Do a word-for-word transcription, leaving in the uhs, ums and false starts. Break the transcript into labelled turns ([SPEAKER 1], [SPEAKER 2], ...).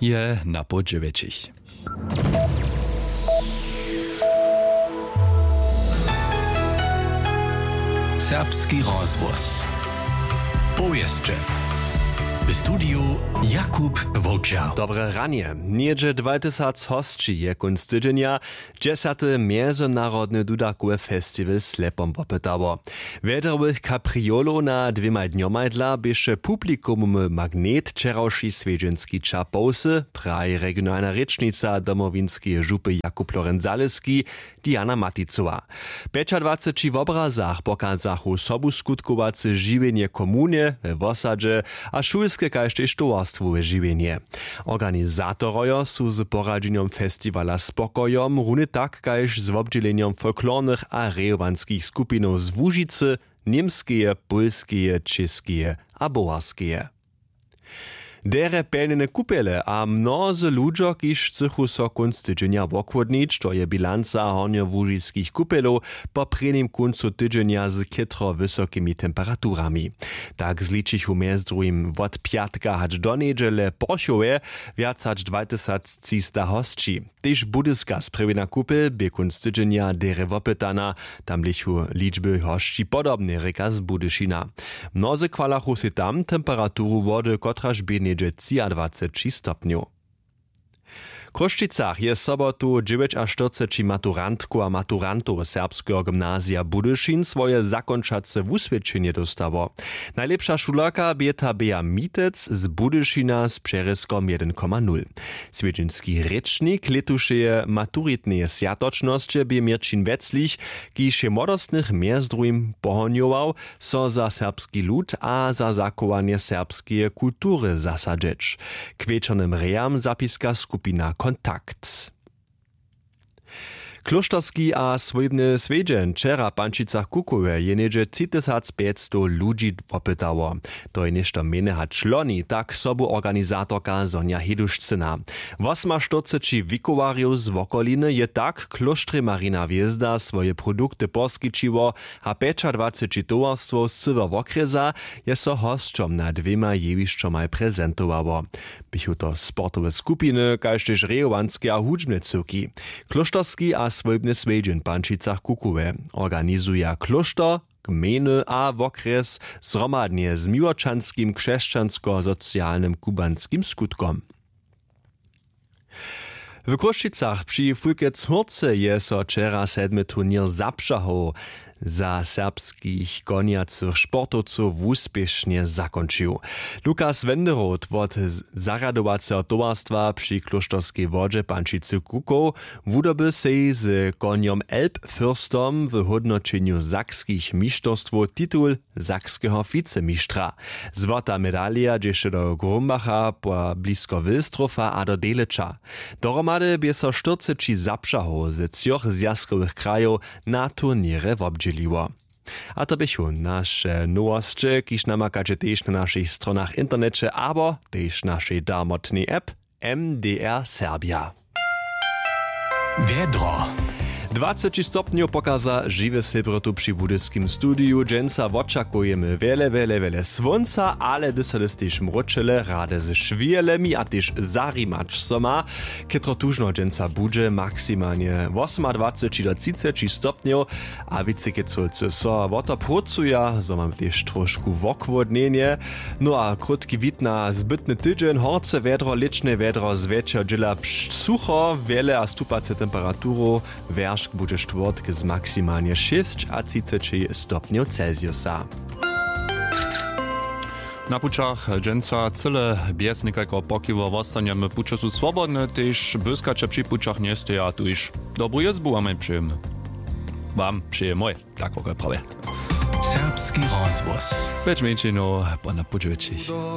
[SPEAKER 1] je na podževećih.
[SPEAKER 2] Serbski rozvoz. Powieszcze. W studiu Jakub Wołczał.
[SPEAKER 3] Dobre ranie. Niedzie dwadzieścia hostci je kunst tydzienia, dziesiąty Międzynarodny Dudakowy Festiwal Slepom popytało. Wiederowych kapriolo na dwiema dnioma dla biesze publikum magnet czerowszy swiedzinski czapowsy, praj regionalna rycznica domowinskiej żupy Jakub Lorenzaleski, Diana Maticowa. dwadzieścia w obrazach pokazachu sobu skutkowace żywienie komunie we wosadzie, a szulskie kaž tež towarstwowe żywienie. Organizatorojo su z poradzeniem festiwala spokojom runy tak kaž z obdzieleniem folklornych a rejowanskich skupinów z Łużycy, niemskie, polskie, czeskie a boharskie. Dere pełnene kupele a mnozy ludzo, kiż chcą so kunst tydzienia wokłodnić, to je bilanca horniowo-łużyckich kupelów po prynnym kuncu tydzienia z kietro wysokimi temperaturami. Tak zliczyć umiast drugim od piatka hać do niedziele pochowe wiac hać dwadzieścia hostci. Tyż budyska sprawina kupel by kunc tydzienia dere wopytana, tam lichu liczby hostci podobne reka z Budyszina. Mnozy kwalachu si tam temperaturu wody, kotraż by dwadzieścia stopniów. W Kruščicach je sobotu czterdzieści maturantku a maturantów serbskiego gimnazja Budyszin swoje zakończace wuswiedczenie dostało. Najlepsza szularka Bieta Bea Mitec z Budyszina z przeryskom jeden przecinek nul. Swiedzinski rečnik letušeje maturitne sjatočnosti by Mirčin Veclich, kiž je modostnych między drugim pohonjował, so za serbski lud a za zachowanie serbskie kultury zasadźeć. K wieczornym rejam zapiska skupina Kontakt. Kloštarski a swojbny swiedźen wczera Pančicach Kukowe je niedzie tysiąc pięćset ludzi popytało. To je nieszto mene hać czloni, tak sobu organizatorka Sonja Heduszcyna. czterdzieści wikowariów z wokoliny je tak kloštry Marina Wjezda swoje produkty poskičiło, a dwadzieścia pięć towarstwo z cywa wokreza je so hosťom na dwiema jewišćomaj prezentowało. Bychu to sportowe skupiny, kaž tež rejowanskie a hudźbne cyrki. Kloštarski a swojbny swiedźen Pančicach Kukowe organizuje kloštor, gminy a wokres zhromadnie z miłočanskim krzeszczansko-socjalnym kubanskim skutkom. W Kruščicach przy Fulkec Hurce je so wczera sedmy turnier zapšahov za serbskich koniacych sportowców uspiesznie zakończył. Lukas Wenderoth od zaradowacego towarstwa przy kloštorskiej wodzie Pančicy Kukow wudoby się z koniom Elbfürstom w hodnoczeniu zakskich mistrzostw tytuł zakskiego wicemistra. Złota medalia dzieje do Grumbacha po blisko Wilstrofa a do Delecza. Doromady by so czterdzieści zapšahov ze trzech zjazkowych krajów na turniery obdzieliło. A to bychu nasze nowości, kiż namakacie też na naszych stronach internecie, aber też naszej darmotnej app M D R Serbia.
[SPEAKER 2] Wiedro.
[SPEAKER 3] dwadzieścia stopniów pokaza żywe sebrotu przy budyskim studiu. Dżęca oczekujemy wiele, wiele, wiele słońca, ale dysales też mroczele, rade ze szwielemi, a też zarimacz soma. Kietro tużno dżęca budże maksymalnie dwadzieścia osiem do trzydzieści stopniów, a wiecie solce so woto pracuje, so mamy też troszkę wokłodnienie. No a krótki wid na zbytny tydzień, horce wiadro, liczne wiadro z wieczor dziela sucho, wiele a stupace temperaturu, wiersz bude czwartk z maksymalnie sześć a trzydzieści stopniów Celsjusa.
[SPEAKER 1] Na pučach dżęca cyle bies nekako pokiwa wostaniemy puče su swobodne, tež byskacze przy pučach nie stoja, a tu iż dobru jezbu wam przyjemy. Wam przyjemoj, tak w ogóle prawie.
[SPEAKER 2] Serbski rozvoz.
[SPEAKER 1] Becz menšino, pa na podževećih.